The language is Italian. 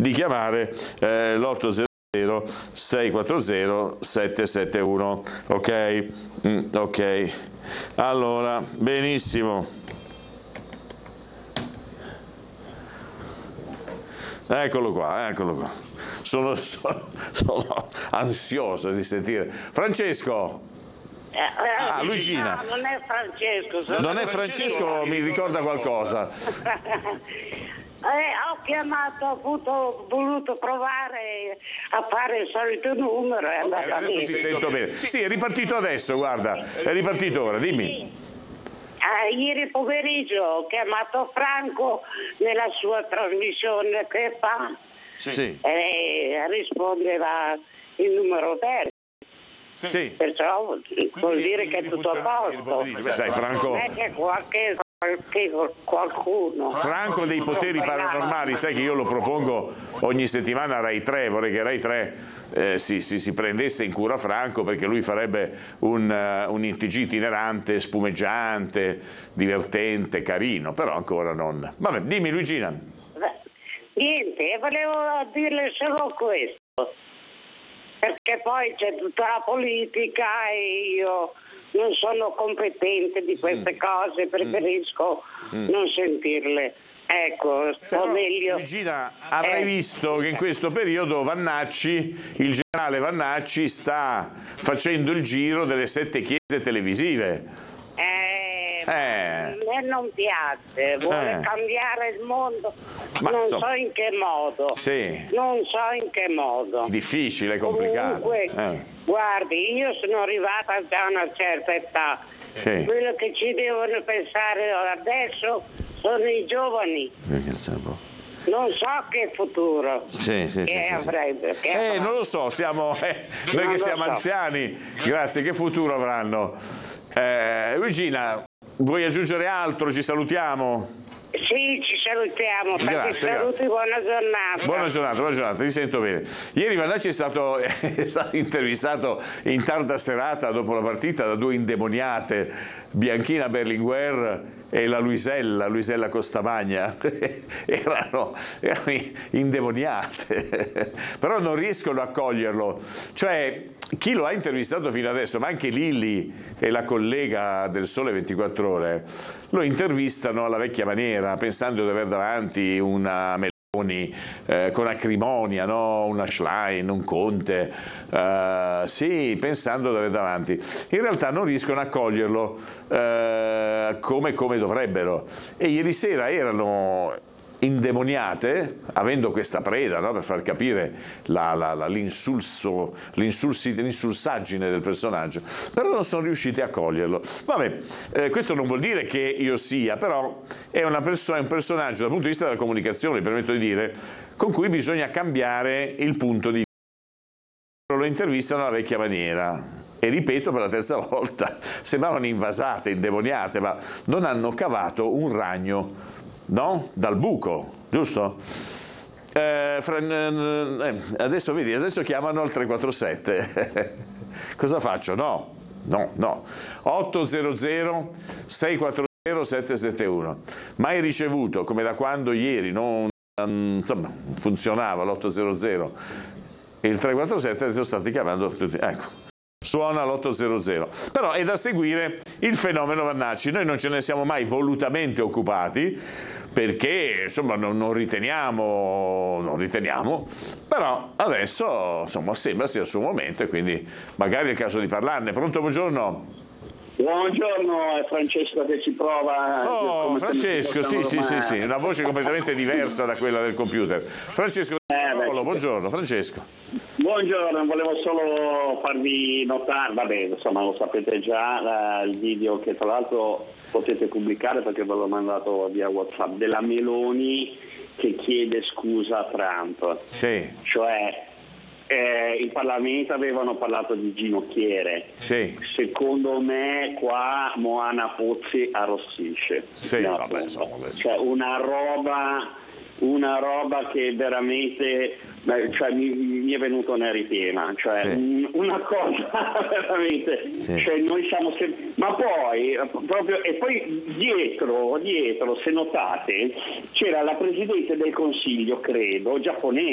di chiamare l'800 640 771. Ok? Ok. Allora, benissimo. Eccolo qua. Sono ansioso di sentire. Francesco. Luigina. No, non è Francesco. Non è Francesco, mi ricorda qualcosa. Ho chiamato, ho voluto provare a fare il solito numero. Adesso ti sento bene. Sì, è ripartito adesso, guarda. È ripartito ora, dimmi. Ieri pomeriggio ho chiamato Franco nella sua trasmissione che fa. Sì. Rispondeva il numero terzo. Sì. Perciò vuol dire che è tutto a posto. Beh, sai, Franco. Non è che qualcuno. Franco ha dei poteri paranormali, sai che io lo propongo ogni settimana a Rai 3, vorrei che Rai 3 si prendesse in cura Franco, perché lui farebbe un ITG itinerante, spumeggiante, divertente, carino, però ancora non. Vabbè, dimmi Luigina. Niente, volevo dirle solo questo, perché poi c'è tutta la politica e io non sono competente di queste cose, preferisco non sentirle. Ecco, però, meglio. Luigina, avrai visto che in questo periodo Vannacci, il generale Vannacci, sta facendo il giro delle 7 chiese televisive. A me non piace, vuole cambiare il mondo, non so in che modo. Sì. Non so in che modo. Difficile, complicato. Comunque, guardi, io sono arrivata già a una certa età. Sì. Quello che ci devono pensare adesso sono i giovani. Non so che futuro avrebbe. Non lo so, noi che siamo anziani, grazie, che futuro avranno? Luigina, vuoi aggiungere altro? Ci salutiamo? Sì, ci salutiamo. Grazie. Buona giornata, ti sento bene. Ieri Vannacci è stato intervistato in tarda serata dopo la partita da 2 indemoniate, Bianchina Berlinguer e la Luisella Costamagna. erano indemoniate, però non riescono a coglierlo. Cioè, chi lo ha intervistato fino adesso, ma anche Lilli e la collega del Sole 24 Ore, lo intervistano alla vecchia maniera, pensando di aver davanti una Meloni con acrimonia, no? Una Schlein, un Conte, pensando di aver davanti. In realtà non riescono a coglierlo come dovrebbero. E ieri sera erano indemoniate, avendo questa preda, no? Per far capire l'insulsaggine del personaggio, però non sono riusciti a coglierlo. Vabbè, questo non vuol dire che io sia, però è un personaggio dal punto di vista della comunicazione, permetto di dire, con cui bisogna cambiare il punto di vista. Lo intervistano alla vecchia maniera. E ripeto per la terza volta, sembravano invasate, indemoniate, ma non hanno cavato un ragno, no? Dal buco, giusto? Adesso vedi, adesso chiamano al 347. Cosa faccio? No. 800 640 771. Mai ricevuto, come da quando ieri non funzionava l'800 e il 347, adesso state chiamando tutti. Ecco. Suona l'800, però è da seguire il fenomeno Vannacci. Noi non ce ne siamo mai volutamente occupati perché insomma non riteniamo, però adesso sembra sia il suo momento e quindi magari è il caso di parlarne. Pronto, buongiorno? Buongiorno, è Francesco che ci prova. Oh, Francesco, sì, una voce completamente diversa da quella del computer. Francesco, buongiorno Francesco. Buongiorno, volevo solo farvi notare, lo sapete già, il video che tra l'altro potete pubblicare perché ve l'ho mandato via WhatsApp, della Meloni che chiede scusa a Trump. Sì. Cioè, in Parlamento avevano parlato di ginocchiere. Sì. Secondo me qua Moana Pozzi arrossisce. Sì, cioè una roba che veramente, cioè, mi è venuto nell'ritema, cioè una cosa veramente, cioè noi siamo sempre, ma poi proprio, e poi dietro se notate c'era la Presidente del Consiglio, credo, giapponese,